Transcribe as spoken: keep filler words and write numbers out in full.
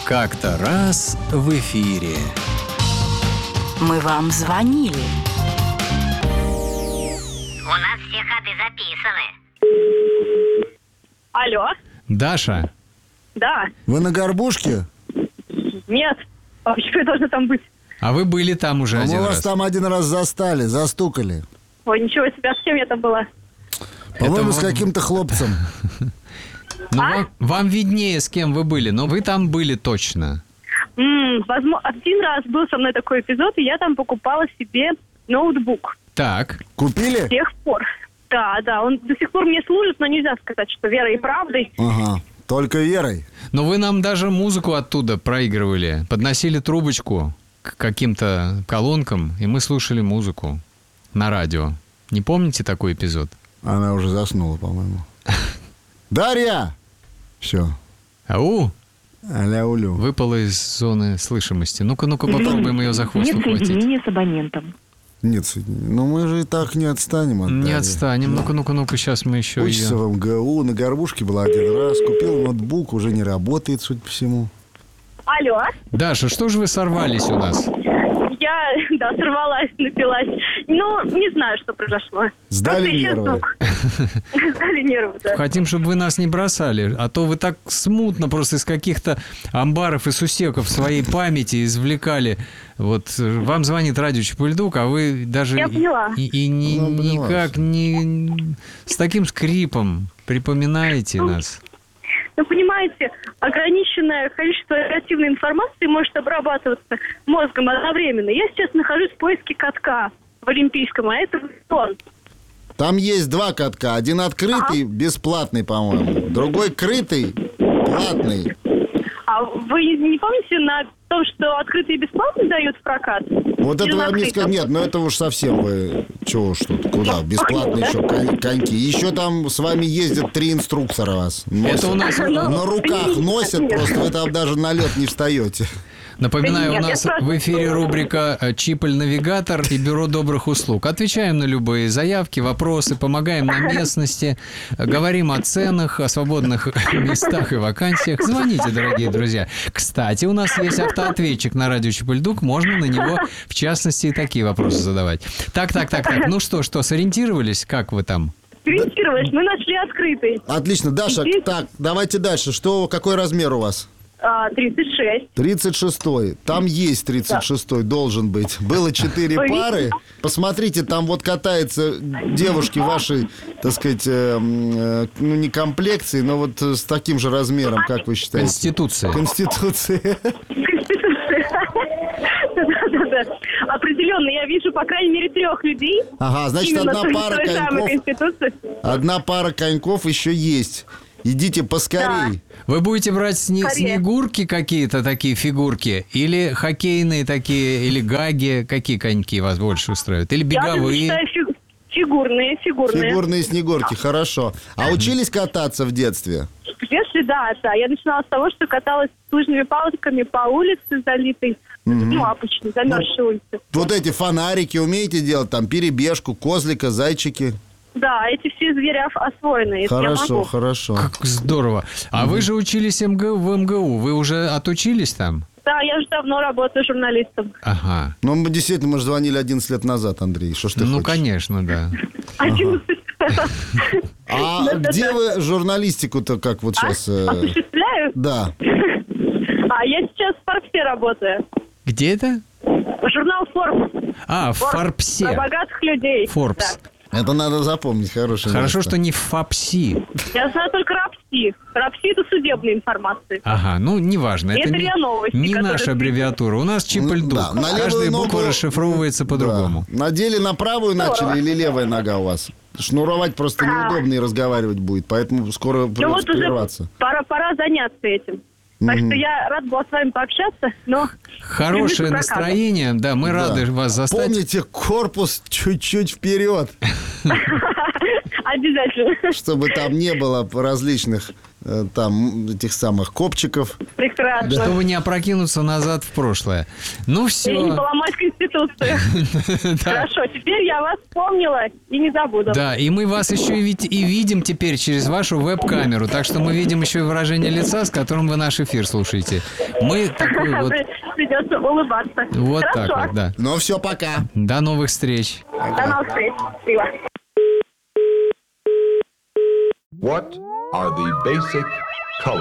Как-то раз в эфире. Мы вам звонили. У нас все ходы записаны. Алло, Даша, да, Вы на горбушке? нет, а почему я должна там быть? а вы были там уже А один мы вас раз. там один раз застали, застукали. Ой, ничего себе, с кем я там была? По-моему, Это с вам- каким-то хлопцем. Ну, А? вам, вам виднее, с кем вы были, но вы там были точно. М, возможно, один раз был со мной такой эпизод, и я там покупала себе ноутбук. Так, С Купили? тех пор. Да, да, он до сих пор мне служит, но нельзя сказать, что верой и правдой. Ага. Только верой. но вы нам даже музыку оттуда проигрывали, подносили трубочку к каким-то колонкам, и мы слушали музыку на радио. Не помните такой эпизод? Она уже заснула, по-моему. Дарья! Все. Ау, Аля-улю. выпала из зоны слышимости. Ну-ка, ну-ка, попробуем ее за хвост Нет ухватить. соединения с абонентом. Нет, соединения. Ну мы же и так не отстанем от Не Дарьи. отстанем. Ну-ка, ну-ка, ну-ка, сейчас мы еще Учится ее... в МГУ, на горбушке была один раз. Купил ноутбук, уже не работает, судя по всему. Алло, Даша, что же вы сорвались у нас? я, да, сорвалась, напилась. Ну, не знаю, что произошло. Сдали Просто исчез нервы. звук. Сдали нервы, да. Хотим, чтобы вы нас не бросали, а то вы так смутно просто из каких-то амбаров и сусеков своей памяти извлекали. Вот э, вам звонит радио Чапульдук, а вы даже Я и- поняла. и, и ни- Ну, поняла. никак не с таким скрипом припоминаете нас. Ну, понимаете, ограниченное количество оперативной информации может обрабатываться мозгом одновременно. Я сейчас нахожусь в поиске катка в Олимпийском, а это сон. Там есть два катка. Один открытый, бесплатный, по-моему. Другой крытый, платный. А вы не помните на том, что открытый и бесплатный дают в прокат? Вот Или это вам не закрытый? сказать. Нет, ну это уж совсем вы... Чего уж тут, куда? Бесплатно еще конь- коньки. Еще там с вами ездят три инструктора вас. носят. Это у нас... На руках носят, просто вы там даже на лед не встаете. Напоминаю, Нет, у я нас просто- в эфире рубрика э, «Чиполь-навигатор» и Бюро добрых услуг. Отвечаем на любые заявки, вопросы, помогаем на местности, э, говорим о ценах, о свободных местах и вакансиях. Звоните, дорогие друзья. Кстати, у нас есть автоответчик на радио Чапульдук, можно на него, в частности, и такие вопросы задавать. Так, так, так, так. Ну что, что, сориентировались? Как вы там? Ориентировались, мы нашли открытый. Отлично. Даша, Здесь- так, давайте дальше. Что, какой размер у вас? А, тридцать шесть. тридцать шестой. Там есть тридцать шестой, должен быть. Было четыре Ой, пары. Посмотрите, там вот катаются девушки вашей, так сказать, э, э, ну не комплекции, но вот с таким же размером, как вы считаете? Конституция. Конституции. Да-да-да. Определенно, я вижу, по крайней мере, трех людей. Ага, значит, Именно одна той- пара той самой коньков. Конституции. Одна пара коньков еще есть. Идите поскорей. Вы будете брать сне- Скорее. снегурки какие-то такие фигурки? Или хоккейные такие, или гаги? Какие коньки вас больше устраивают? Или Я беговые? считаю фи- фигурные, фигурные. Фигурные снегурки, хорошо. А учились кататься в детстве? Если да, да. Я начинала с того, что каталась с лыжными палками по улице залитой, ну, обычной, замерзшей улице. Вот эти фонарики умеете делать? Там перебежку, козлика, зайчики? Да, эти все звери ос- освоены. это я Хорошо, могу. хорошо. Как здорово. А вы же учились МГУ, в МГУ. Вы уже отучились там? Да, я уже давно работаю журналистом. Ага. Ну, мы действительно, мы же звонили одиннадцать лет назад, Андрей. Что ж ты Ну, хочешь? конечно, да. одиннадцать. А Да-да-да. где вы журналистику-то как вот сейчас? Осуществляю. Да. А я сейчас в Форбсе работаю. Где это? Журнал Forbes. А, в Про Форбсе. богатых людей. Форбс. Это надо запомнить, хорошее Хорошо, место. что не в ФАПСИ. Да. Я знаю только Рапси. Рапси — это судебная информация. Ага, ну, неважно. Это не, РИА Новости, не которые- наша аббревиатура. У нас Чиполь-Дук. Да, на левую Каждая буква ногу- расшифровывается по-другому. Да. Надели на правую начали или левая нога у вас? Шнуровать просто А. неудобно и разговаривать будет, поэтому скоро Ну придется вот уже прерваться. пора, пора заняться этим. Так что я рад была с вами пообщаться, но... Хорошее Прокатом. настроение. Да, мы рады Да. вас застать. Помните, корпус чуть-чуть вперед. Обязательно. Чтобы там не было различных э, там этих самых копчиков. Прекрасно. Чтобы не опрокинуться назад в прошлое. Ну И не все. поломать Конституцию. Хорошо, теперь я вас вспомнила и не забуду. Да, и мы вас еще и, вид- и видим теперь через вашу веб-камеру. Так что мы видим еще и выражение лица, с которым вы наш эфир слушаете. Мы такой вот... Придется улыбаться. Вот Хорошо. так вот, да. Ну все, пока. До новых встреч. До новых встреч. Счастливо. What are the basic